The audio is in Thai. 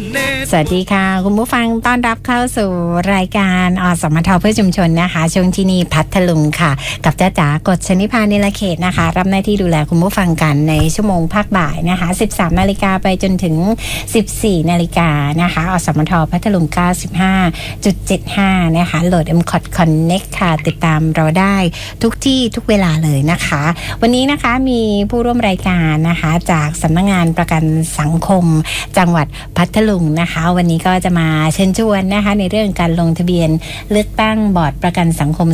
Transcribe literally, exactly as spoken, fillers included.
สวัสดีค่ะคุณผู้ฟังต้อนรับเข้าสู่รายการอสมทเพื่อชุมชนนะคะช่วงที่นี่พัทลุงค่ะกับจ้าจ๋ากฎชนิพานิลเขตนะคะรับหน้าที่ดูแลคุณผู้ฟังกันในชั่วโมงภาคบ่ายนะคะ สิบสามนาฬิกาไปจนถึง สิบสี่นาฬิกานะคะอสมทพัทลุง เก้าสิบห้าจุดเจ็ดห้า นะคะโหลด เอ็ม คอท Connect ค่ะติดตามเราได้ทุกที่ทุกเวลาเลยนะคะวันนี้นะคะมีผู้ร่วมรายการนะคะจากสำนักงานประกันสังคมจังหวัดพัทลุงนะคะวันนี้ก็จะมาเชิญชวนนะคะในเรื่องการลงทะเบียนเลือกตั้งบอร์ดประกันสังคม